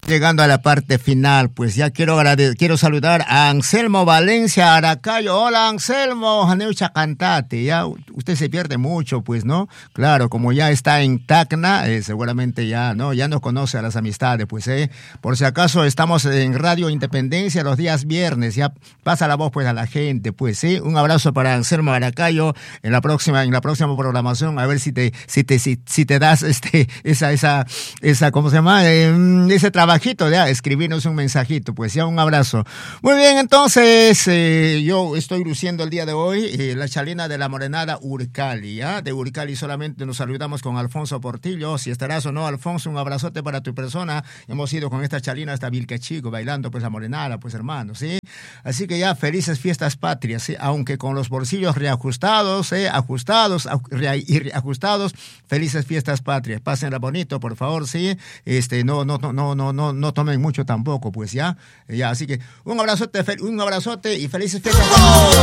Llegando a la parte final, pues ya quiero saludar a Anselmo Valencia Aracayo. Hola Anselmo, Janeucha Cantate. Ya usted se pierde mucho, pues, ¿no? Claro, como ya está en Tacna, seguramente ya nos conoce a las amistades, pues, Por si acaso estamos en Radio Independencia los días viernes, ya pasa la voz pues a la gente, pues, ¿sí? Un abrazo para Anselmo Aracayo en la próxima programación, a ver si te das esa ¿cómo se llama? Ese trabajito de escribirnos un mensajito, pues ya un abrazo. Muy bien, entonces yo estoy luciendo el día de hoy la chalina de la Morenada Urcali, ¿ya? De Urcali solamente nos saludamos con Alfonso Portillo, si estarás o no, Alfonso, un abrazote para tu persona. Hemos ido con esta chalina hasta Vilquechico, bailando pues la Morenada, pues hermano, ¿sí? Así que ya felices fiestas patrias, ¿sí? Aunque con los bolsillos reajustados, ajustados, felices fiestas patrias, pásenla bonito, por favor, ¿sí? No tomen mucho tampoco, pues ya, así que un abrazote y felices fiestas.